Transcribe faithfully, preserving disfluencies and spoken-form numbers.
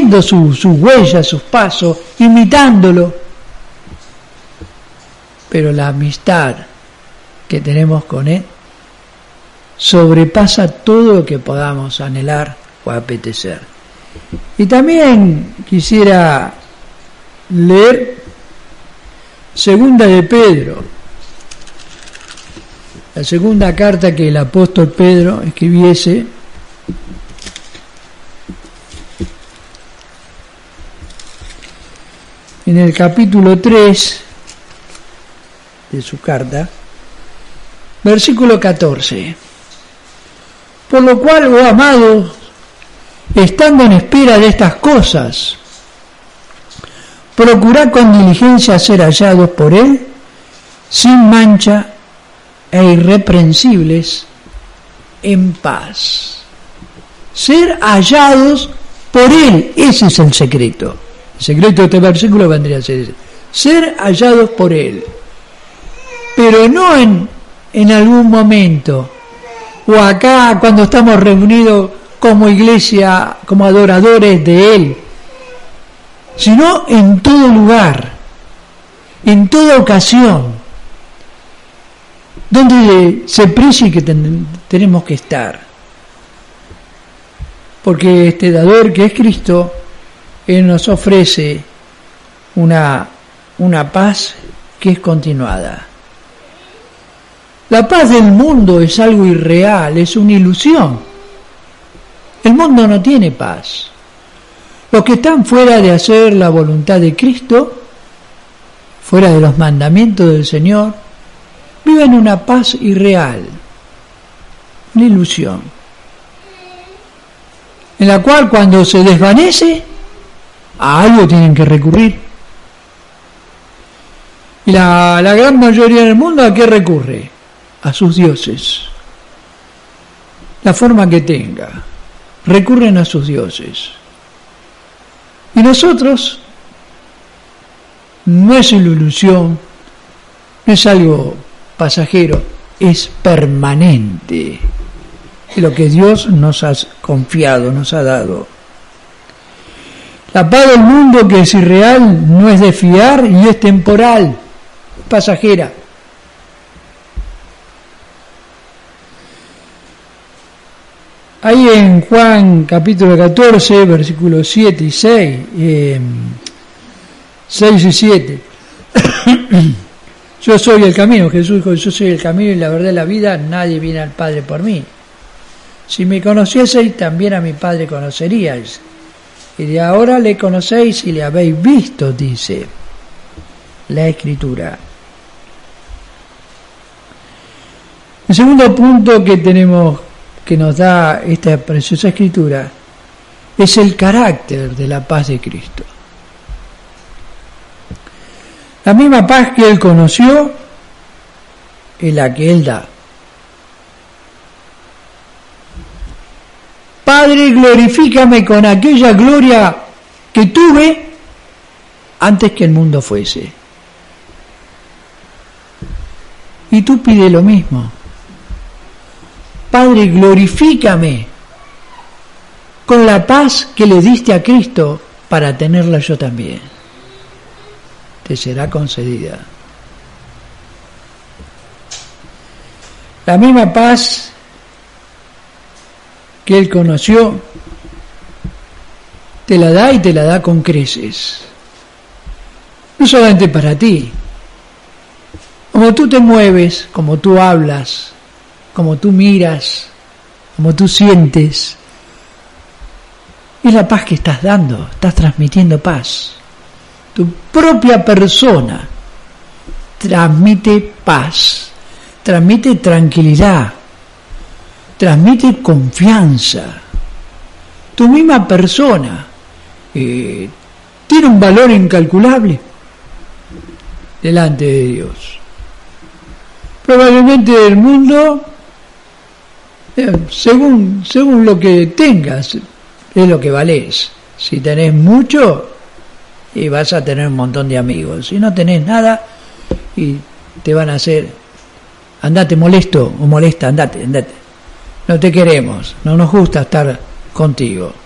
siguiendo sus su huellas, sus pasos, imitándolo. Pero la amistad que tenemos con Él sobrepasa todo lo que podamos anhelar o apetecer. Y también quisiera leer Segunda de Pedro, la segunda carta que el apóstol Pedro escribiese, en el capítulo tres de su carta, versículo catorce. Por lo cual, oh amados, estando en espera de estas cosas, procurad con diligencia ser hallados por Él, sin mancha e irreprensibles, en paz. Ser hallados por Él, ese es el secreto. El secreto de este versículo vendría a ser ese. Ser hallados por Él. Pero no en, en algún momento, o acá cuando estamos reunidos como iglesia, como adoradores de Él, sino en todo lugar, en toda ocasión, donde se precie que ten, tenemos que estar. Porque este dador que es Cristo, Él nos ofrece una, una paz que es continuada. La paz del mundo es algo irreal, es una ilusión. El mundo no tiene paz. Los que están fuera de hacer la voluntad de Cristo, fuera de los mandamientos del Señor, viven una paz irreal, una ilusión, en la cual cuando se desvanece, a algo tienen que recurrir. Y la, la gran mayoría del mundo, ¿a qué recurre? A sus dioses. La forma que tenga, recurren a sus dioses. Y nosotros, no es una ilusión, no es algo pasajero, es permanente. Es lo que Dios nos ha confiado, nos ha dado. La paz del mundo, que es irreal, no es de fiar y es temporal, pasajera. Ahí en Juan capítulo catorce, versículos siete y seis, eh, seis y siete. Yo soy el camino, Jesús dijo, yo soy el camino y la verdad y la vida, nadie viene al Padre por mí. Si me conocieseis, también a mi Padre conoceríais. Y de ahora le conocéis y le habéis visto, dice la Escritura. El segundo punto que tenemos, que nos da esta preciosa Escritura, es el carácter de la paz de Cristo. La misma paz que Él conoció es la que Él da. Padre, glorifícame con aquella gloria que tuve antes que el mundo fuese. Y tú pide lo mismo. Padre, glorifícame con la paz que le diste a Cristo para tenerla yo también. Te será concedida. La misma paz que Él conoció, te la da y te la da con creces. No solamente para ti. Como tú te mueves, como tú hablas, como tú miras, como tú sientes, es la paz que estás dando, estás transmitiendo paz. Tu propia persona transmite paz, transmite tranquilidad, transmite confianza. Tu misma persona eh, tiene un valor incalculable delante de Dios. Probablemente el mundo, eh, según, según lo que tengas, es lo que valés. Si tenés mucho, y vas a tener un montón de amigos. Si no tenés nada, y te van a hacer, andate molesto o molesta, andate, andate. No te queremos, no nos gusta estar contigo.